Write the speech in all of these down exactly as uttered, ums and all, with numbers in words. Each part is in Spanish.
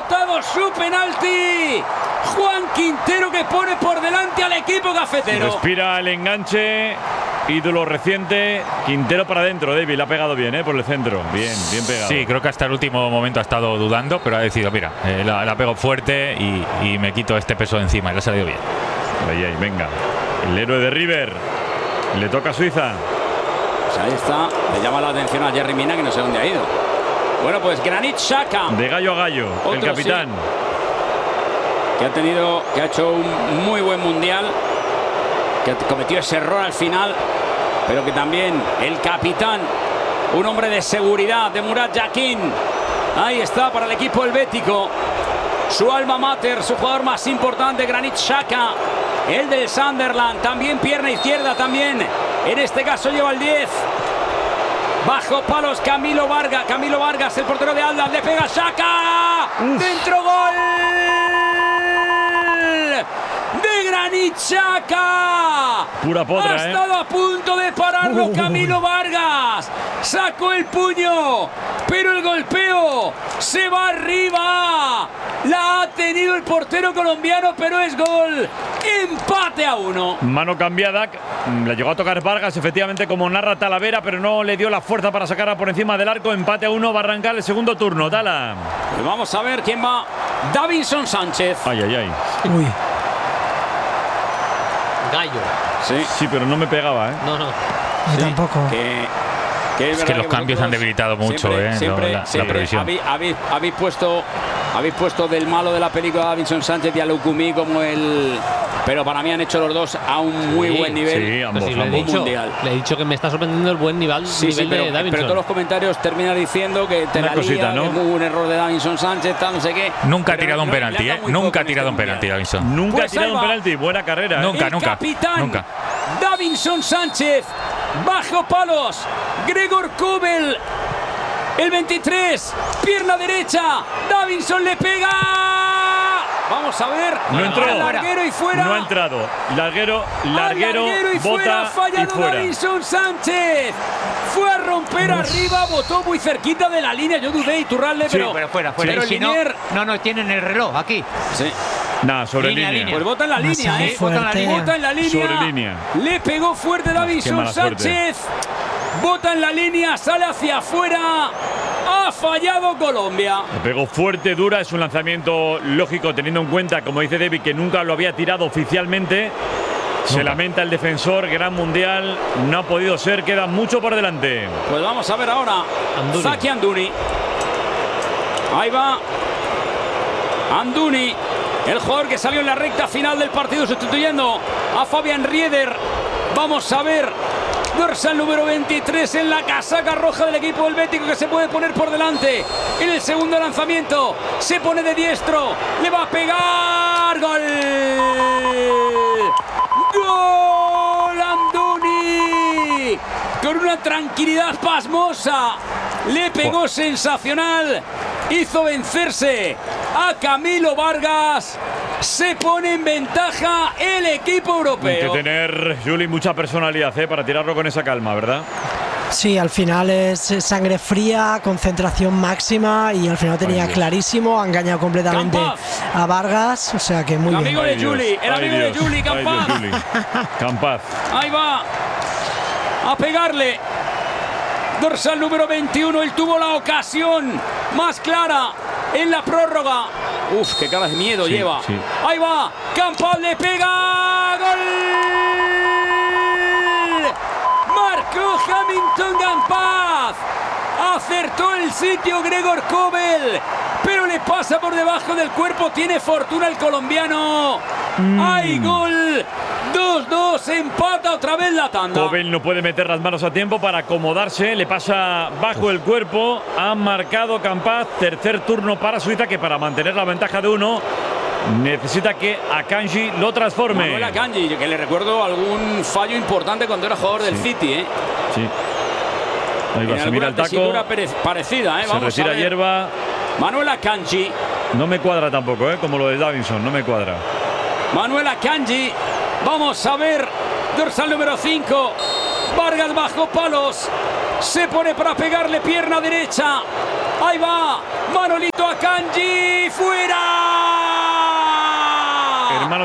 anotado su penalti. Juan Quintero, que pone por delante al equipo cafetero. Respira el enganche. Ídolo reciente. Quintero para adentro. David la ha pegado bien, ¿eh? Por el centro. Bien, bien pegado. Sí, creo que hasta el último momento ha estado dudando, pero ha decidido, mira, eh, la, la pego fuerte y, y me quito este peso de encima. Y le ha salido bien. Ahí, ahí, venga. El héroe de River. Le toca a Suiza. Pues ahí está. Le llama la atención a Yerry Mina, que no sé dónde ha ido. Bueno, pues Granit Xhaka. De gallo a gallo. Otro, el capitán. Sí, que ha tenido, que ha hecho un muy buen mundial. Que cometió ese error al final. Pero que también el capitán, un hombre de seguridad, de Murat Yakin. Ahí está para el equipo helvético. Su alma mater, su jugador más importante, Granit Xhaka. El del Sunderland, también pierna izquierda, también. En este caso lleva el diez. Bajo palos Camilo Vargas. Camilo Vargas, el portero de Aldas, le pega Xhaka. Dentro, gol de Granit Xhaka. Pura podra, ha estado eh. a punto de pararlo uh. Camilo Vargas. Sacó el puño, pero el golpeo se va arriba. La ha tenido el portero colombiano, pero es gol. Empate a uno. Mano cambiada. La llegó a tocar Vargas, efectivamente, como narra Talavera, pero no le dio la fuerza para sacarla por encima del arco. Empate a uno. Va a arrancar el segundo turno. Tala. Pues vamos a ver quién va. Davinson Sánchez. Ay, ay, ay. Uy. Gallo. Sí. Sí, pero no me pegaba, ¿eh? No, no. Sí, tampoco. Que, que es, es que los que cambios han debilitado mucho, siempre, ¿eh? Siempre, la, la, siempre la previsión. Habéis, habéis, habéis, puesto, habéis puesto del malo de la película Davinson Sánchez y a Lukumi como el. Pero para mí han hecho los dos a un muy sí, buen nivel. Sí, ambos, pues sí, ambos. Le, he dicho, mundial. le he dicho que me está sorprendiendo el buen nivel, Sí, nivel sí, pero, de Davinson. pero todos los comentarios terminan diciendo que te Una la cosita, lía, ¿no? que hubo un error de Davinson Sánchez, tal, no sé qué. Nunca ha Pero tirado un no, penalti, ¿eh? Nunca ha tirado un penalti, Davinson. Nunca Pues ha tirado ahí un va. penalti. Buena carrera, ¿eh? Nunca, el nunca. Capitán Nunca. Davinson Sánchez. Bajo palos. Gregor Kobel. El veintitrés. Pierna derecha. Davinson le pega. Vamos a ver. No entró. Al larguero y fuera. No ha entrado. Larguero, larguero, Al larguero y bota fuera. Ha fallado y fuera. Davinson Sánchez. Fue a romper arriba, botó muy cerquita de la línea. Yo dudé, Iturralde, Sí, pero, pero fuera, fuera. pero Y si no, Linier- no, no, tienen el reloj aquí. Sí. Nada, sobre Línea, línea. línea. Pues bota en la línea, Sí, ¿eh? fuerte. Bota en la línea. Bota en la línea. Sobre línea. Le pegó fuerte Qué Davinson mala suerte. Sánchez. Bota en la línea, sale hacia afuera. Ha fallado Colombia. Le pegó fuerte, dura. Es un lanzamiento lógico, teniendo en cuenta, como dice David, que nunca lo había tirado oficialmente. Se Nunca. lamenta el defensor. Gran mundial. No ha podido ser. Queda mucho por delante. Pues vamos a ver ahora. Anduni. Zaki Anduni. Ahí va. Anduni. El jugador que salió en la recta final del partido sustituyendo a Fabian Rieder. Vamos a ver. Dorsal número veintitrés en la casaca roja del equipo helvético, que se puede poner por delante en el segundo lanzamiento. Se pone de diestro. Le va a pegar. ¡Gol! ¡Gol! Anduni. Con una tranquilidad pasmosa. Le pegó sensacional. Hizo vencerse a Camilo Vargas. Se pone en ventaja el equipo Hay que europeo. tener, Juli, mucha personalidad, ¿eh? Para tirarlo con esa calma, ¿verdad? Sí, al final es sangre fría, concentración máxima y al final tenía Ay, Dios. clarísimo, ha engañado completamente Campaz. a Vargas, o sea que muy El bien. amigo de Ay, Dios. Juli, el Ay, amigo de Dios. Juli, Ay, Campaz. Dios, Juli. Campaz. Ahí va a pegarle. Dorsal número veintiuno, él tuvo la ocasión más clara en la prórroga. Uf, qué cara de miedo Sí, lleva. sí. Ahí va, Campaz le pega. ¡Gol! Marcó Hamilton Campaz. Acertó el sitio Gregor Kobel, pero le pasa por debajo del cuerpo. Tiene fortuna el colombiano. ¡Hay gol! dos dos, empata otra vez la tanda. Kobel no puede meter las manos a tiempo para acomodarse. Le pasa bajo el cuerpo. Ha marcado Campaz. Tercer turno para Suiza, que para mantener la ventaja de uno necesita que Akanji lo transforme. Manuel Akanji, que le recuerdo algún fallo importante cuando era jugador del City, ¿eh? Sí. Ahí va, En se mira alguna el taco. tesitura pere- parecida, ¿eh? Se Vamos retira a ver. hierba. Manuel Akanji. No me cuadra tampoco, ¿eh? Como lo de Davinson. No me cuadra. Manuel Akanji. Vamos a ver. Dorsal número cinco. Vargas bajo palos. Se pone para pegarle pierna derecha. Ahí va. Manolito Akanji. Fuera.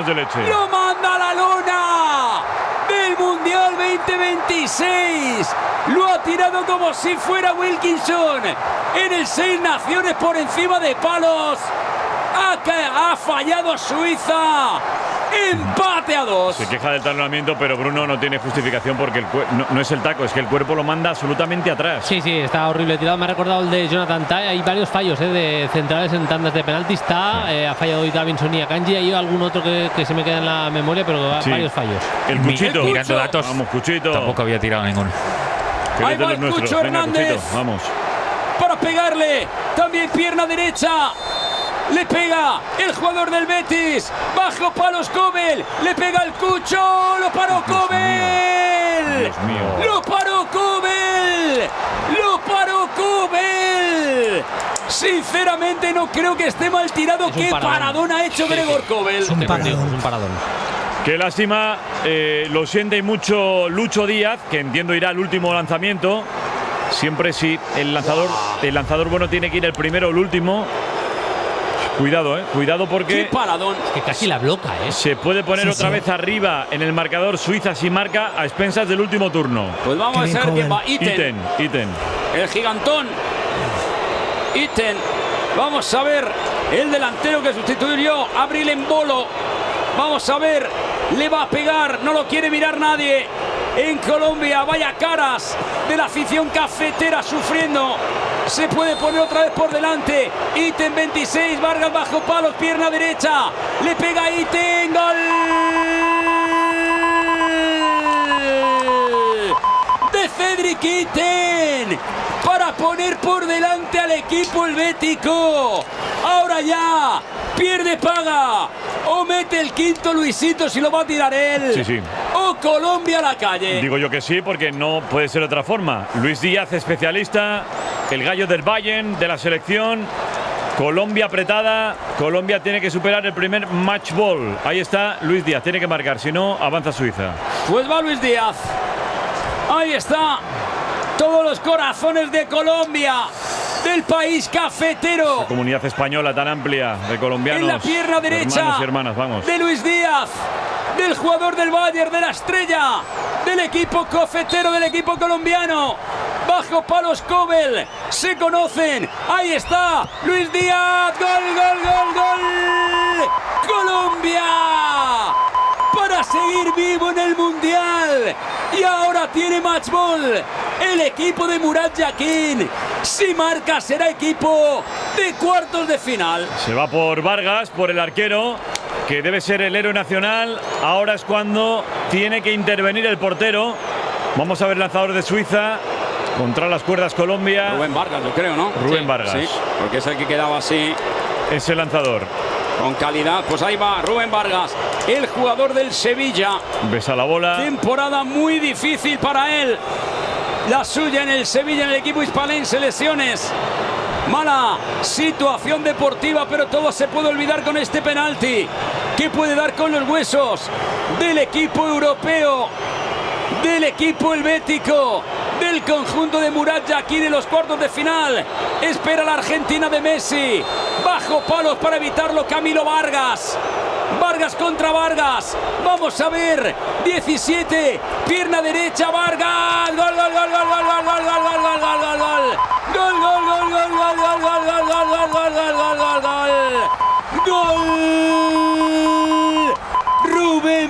de leche. ¡Lo manda a la lona! ¡Del Mundial veinte veintiséis! Lo ha tirado como si fuera Wilkinson. En el Seis Naciones por encima de palos. Ha, ca- ha fallado Suiza. Empate a dos. Se queja del talonamiento, pero Bruno no tiene justificación porque el cue- no, no es el taco, es que el cuerpo lo manda absolutamente atrás. Sí, sí, está horrible tirado. Me ha recordado el de Jonathan Tah. Hay varios fallos eh, de centrales en tandas de penaltis. Tah, eh, ha fallado hoy Davinson y Akanji. Hay algún otro que, que se me queda en la memoria, pero Sí. varios fallos. El Mi- Cuchito. mirando datos, Vamos, Cuchito. tampoco había tirado ninguno. Que Ahí eres de va los el nuestros. Cucho Venga, Hernández. Cuchito, vamos. Para pegarle. También pierna derecha. Le pega el jugador del Betis. Bajo palos Kobel. Le pega el Cucho. Lo paró Kobel. Dios mío. Lo paró Kobel. Lo paró Kobel. Sinceramente no creo que esté mal tirado. Es un Qué paradón. paradón ha hecho Gregor Kobel. Es un Te contigo, paradón. es un paradón. Qué lástima, eh, lo siente mucho Lucho Díaz, que entiendo irá al último lanzamiento. Siempre si el lanzador, el lanzador bueno tiene que ir el primero o el último. Cuidado, eh, cuidado Qué porque paradón. Que casi la bloca, ¿eh? se puede poner Sí, otra sí. vez arriba en el marcador Suiza si marca a expensas del último turno. Pues vamos a Kevin ver quién Kobel. va. Iten. Iten, Iten. El gigantón. Iten. Vamos a ver el delantero que sustituyó a Abril en Bolo. Vamos a ver. Le va a pegar. No lo quiere mirar nadie. En Colombia, vaya caras de la afición cafetera sufriendo. Se puede poner otra vez por delante. Iten veintiséis. Vargas bajo palos. Pierna derecha. Le pega Iten. Gol. De Cedric Iten para poner por delante al equipo helvético. Ahora ya pierde paga o mete el quinto Luisito si lo va a tirar él. Sí, sí. O Colombia a la calle. Digo yo que sí, porque no puede ser de otra forma. Luis Díaz, especialista, el gallo del Bayern, de la selección. Colombia apretada. Colombia tiene que superar el primer match ball. Ahí está Luis Díaz, tiene que marcar, si no, avanza Suiza. Pues va Luis Díaz. Ahí está. Todos los corazones de Colombia, del país cafetero. Comunidad española tan amplia de colombianos. En la pierna derecha Hermanos y hermanas, vamos. de Luis Díaz, del jugador del Bayern, de la estrella, del equipo cafetero, del equipo colombiano. Bajo palos Kobel, se conocen. Ahí está Luis Díaz. Gol, gol, gol, gol. Colombia para seguir vivo en el Mundial. Y ahora tiene match ball el equipo de Murat Yakin. Si marca será equipo de cuartos de final. Se va por Vargas, por el arquero, que debe ser el héroe nacional. Ahora es cuando tiene que intervenir el portero. Vamos a ver lanzador de Suiza. Contra las cuerdas Colombia. Rubén Vargas, yo creo, ¿no? Rubén Sí, Vargas. Sí, porque es el que quedaba así, Es el lanzador. con calidad. Pues ahí va Rubén Vargas, el jugador del Sevilla. Besa la bola. Temporada muy difícil para él. La suya en el Sevilla, en el equipo hispalense, lesiones. Mala situación deportiva, pero todo se puede olvidar con este penalti. Que puede dar con los huesos del equipo europeo, del equipo helvético, del conjunto de Murat Yakin en los cuartos de final. Espera la Argentina de Messi. Bajo palos para evitarlo Camilo Vargas. Vargas contra Vargas. Vamos a ver. diecisiete. Pierna derecha. Vargas. Gol, gol, gol, gol, gol, gol, gol, gol, gol, gol, gol, gol, gol. Gol, gol, gol, gol, gol, gol, gol, gol, gol, gol, gol, gol, gol, gol. Gol. Rubén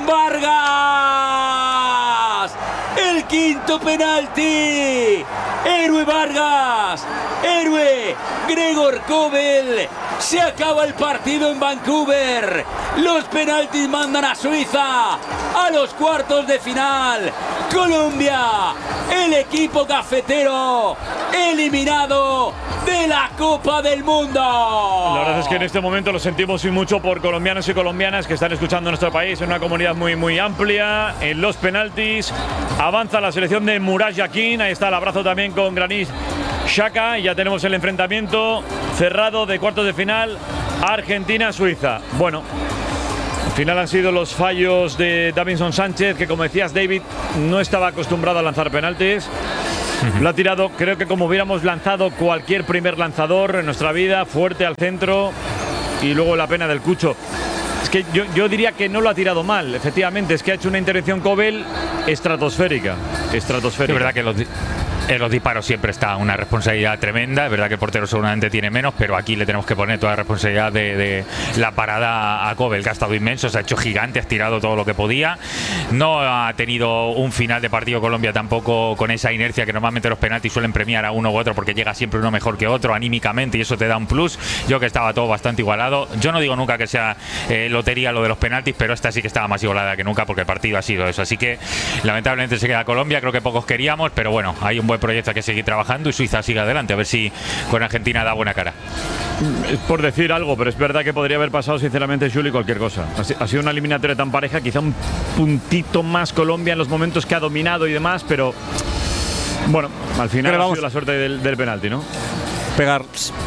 Vargas. El quinto penalti. Héroe Vargas. Héroe Gregor Kobel. Se acaba el partido en Vancouver. Los penaltis mandan a Suiza a los cuartos de final. Colombia, el equipo cafetero, eliminado de la Copa del Mundo. La verdad es que en este momento lo sentimos y mucho por colombianos y colombianas que están escuchando nuestro país, en una comunidad muy muy amplia. En los penaltis avanza la selección de Murat Yakin. Ahí está el abrazo también con Granit Xhaka. Y ya tenemos el enfrentamiento cerrado de cuartos de final, Argentina-Suiza. Bueno, al final han sido los fallos de Davinson Sánchez, que como decías, David, no estaba acostumbrado a lanzar penaltis. Lo ha tirado, creo que como hubiéramos lanzado cualquier primer lanzador en nuestra vida, fuerte al centro. Y luego la pena del Cucho. Es que yo, yo diría que no lo ha tirado mal, efectivamente, es que ha hecho una intervención Kobel estratosférica. Estratosférica. Es verdad que los, en los disparos siempre está una responsabilidad tremenda. Es verdad que el portero seguramente tiene menos, pero aquí le tenemos que poner toda la responsabilidad de, de la parada a Kobel, que ha estado inmenso, se ha hecho gigante, ha tirado todo lo que podía. No ha tenido un final de partido Colombia tampoco con esa inercia que normalmente los penaltis suelen premiar a uno u otro, porque llega siempre uno mejor que otro anímicamente y eso te da un plus. Yo que estaba todo bastante igualado. Yo no digo nunca que sea eh, lotería lo de los penaltis, pero esta sí que estaba más igualada que nunca porque el partido ha sido eso. Así que lamentablemente se queda Colombia, creo que pocos queríamos, pero bueno, hay un buen proyecto, hay que seguir trabajando y Suiza sigue adelante, a ver si con Argentina da buena cara. Es por decir algo, pero es verdad que podría haber pasado sinceramente, Juli, cualquier cosa. Ha sido una eliminatoria tan pareja, quizá un puntito más Colombia en los momentos que ha dominado y demás, pero bueno, al final pero ha vamos. sido la suerte del, del penalti, ¿no? Pegar.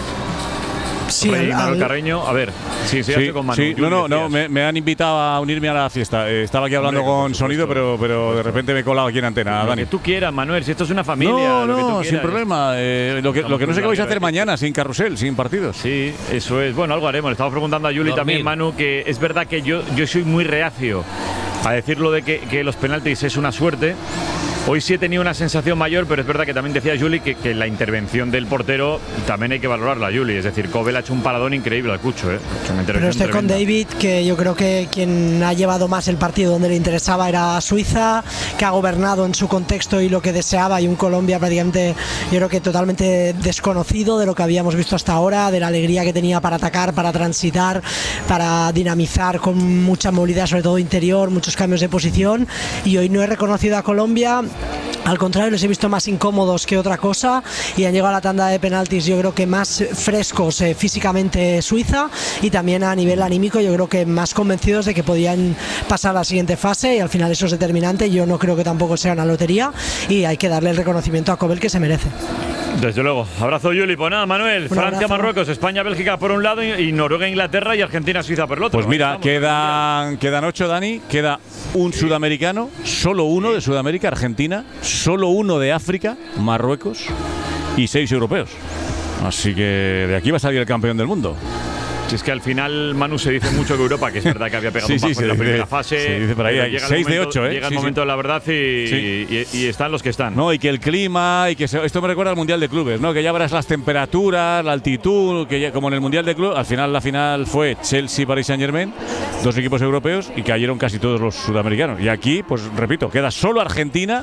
Sí, Manuel al, Carreño, a ver, sí, sí, sí, con Manu, sí. No, no, no me, me han invitado a unirme a la fiesta. Eh, estaba aquí hablando Hombre, con sonido, pero, pero de repente me he colado aquí en antena. Lo Dani. que tú quieras, Manuel, si esto es una familia. No, lo que tú no, quieras, sin problema. Eh, lo que, lo que no sé qué vais a hacer mañana, sin carrusel, sin partidos. Sí, eso es. Bueno, algo haremos. Le estamos preguntando a Juli también, Manu, que es verdad que yo, yo soy muy reacio a decirlo de que, que los penaltis es una suerte. Hoy sí he tenido una sensación mayor, pero es verdad que también decía Juli que, que la intervención del portero también hay que valorarla, Juli. Es decir, Kobel ha hecho un paradón increíble al Cucho, ¿eh? Pero estoy tremenda. Con David, que yo creo que quien ha llevado más el partido donde le interesaba era Suiza, que ha gobernado en su contexto y lo que deseaba, y un Colombia prácticamente, yo creo que totalmente desconocido de lo que habíamos visto hasta ahora, de la alegría que tenía para atacar, para transitar, para dinamizar con mucha movilidad, sobre todo interior, muchos cambios de posición, y hoy no he reconocido a Colombia. Al contrario, les he visto más incómodos que otra cosa y han llegado a la tanda de penaltis, yo creo que más frescos eh, físicamente Suiza, y también a nivel anímico yo creo que más convencidos de que podían pasar a la siguiente fase, y al final eso es determinante. Yo no creo que tampoco sea una lotería y hay que darle el reconocimiento a Kobel que se merece. Desde luego. Abrazo, Juli. Pues nada, Manuel. Francia, Marruecos, España, Bélgica por un lado y Noruega, Inglaterra y Argentina, Suiza por el otro. Pues mira, quedan, quedan ocho, Dani. Queda un sudamericano, solo uno de Sudamérica, Argentina, solo uno de África, Marruecos, y seis europeos. Así que de aquí va a salir el campeón del mundo. Si es que al final, Manu, se dice mucho que Europa, que es verdad que había pegado sí, un bajo sí, en la dice, primera fase. Se dice por ahí, hay seis momento, de ocho, ¿eh? Llega sí, el momento sí. de la verdad y, sí. y, y están los que están. No, y que el clima, y que se, esto me recuerda al Mundial de Clubes, ¿no? Que ya verás las temperaturas, la altitud, que ya, como en el Mundial de Clubes, al final la final fue Chelsea-Paris Saint-Germain, dos equipos europeos, y cayeron casi todos los sudamericanos. Y aquí, pues repito, queda solo Argentina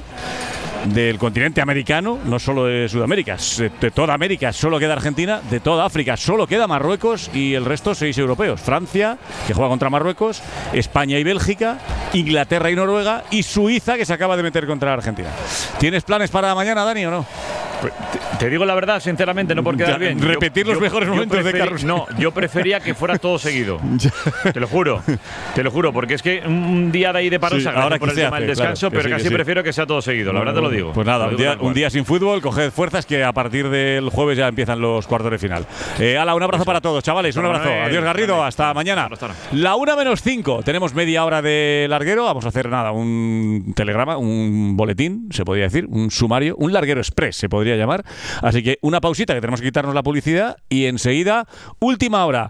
del continente americano, no solo de Sudamérica, de toda América solo queda Argentina, de toda África solo queda Marruecos y el resto seis europeos. Francia, que juega contra Marruecos, España y Bélgica, Inglaterra y Noruega, y Suiza, que se acaba de meter contra Argentina. ¿Tienes planes para mañana, Dani, o no? Te, te digo la verdad, sinceramente, no por quedar bien. Repetir yo, los yo, mejores yo momentos preferi, de carrusel. No, yo prefería que fuera todo seguido. Te lo juro, te lo juro, porque es que un día de ahí de paro sí, se agradece por el tema del descanso, claro, pero sí, casi sí. prefiero que sea todo seguido, la verdad te lo digo. Pues nada, un día, un día sin fútbol, coged fuerzas que a partir del jueves ya empiezan los cuartos de final. Eh, Ala, un abrazo para todos, chavales, un abrazo. Adiós, Garrido, hasta mañana. La una menos cinco, tenemos media hora de larguero, vamos a hacer nada, un telegrama, un boletín, se podría decir, un sumario, un larguero express se podría llamar. Así que una pausita, que tenemos que quitarnos la publicidad, y enseguida, última hora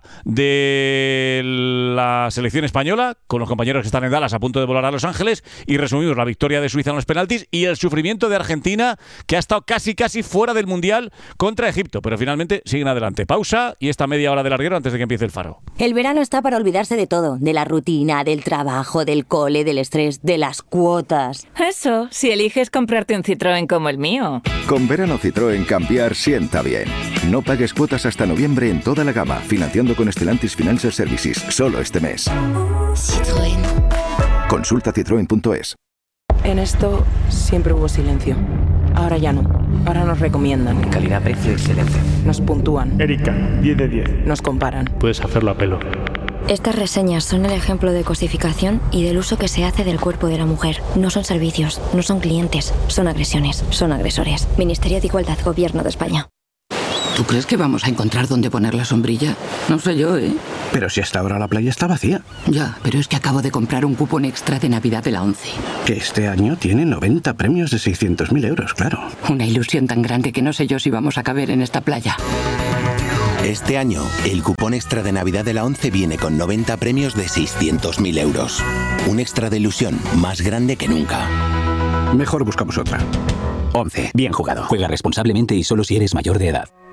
de la selección española, con los compañeros que están en Dallas a punto de volar a Los Ángeles, y resumimos la victoria de Suiza en los penaltis y el sufrimiento de Argentina, que ha estado casi casi fuera del Mundial contra Egipto, pero finalmente siguen adelante. Pausa y esta media hora de larguero antes de que empiece el faro. El verano está para olvidarse de todo, de la rutina, del trabajo, del cole, del estrés, de las cuotas. Eso, si eliges comprarte un Citroën como el mío. Con verano Citroën, cambiar sienta bien. No pagues cuotas hasta noviembre en toda la gama, financiando con Stellantis Financial Services, solo este mes. Citroën. Consulta citroen punto es. En esto siempre hubo silencio. Ahora ya no. Ahora nos recomiendan. Calidad, precio, excelencia. Nos puntúan. Erika, diez de diez. Nos comparan. Puedes hacerlo a pelo. Estas reseñas son el ejemplo de cosificación y del uso que se hace del cuerpo de la mujer. No son servicios, no son clientes, son agresiones, son agresores. Ministerio de Igualdad, Gobierno de España. ¿Tú crees que vamos a encontrar dónde poner la sombrilla? No sé yo, ¿eh? Pero si hasta ahora la playa está vacía. Ya, pero es que acabo de comprar un cupón extra de Navidad de la ONCE. Que este año tiene noventa premios de seiscientos mil euros, claro. Una ilusión tan grande que no sé yo si vamos a caber en esta playa. Este año, el cupón extra de Navidad de la ONCE viene con noventa premios de seiscientos mil euros. Un extra de ilusión más grande que nunca. Mejor buscamos otra. ONCE. Bien jugado. Juega responsablemente y solo si eres mayor de edad.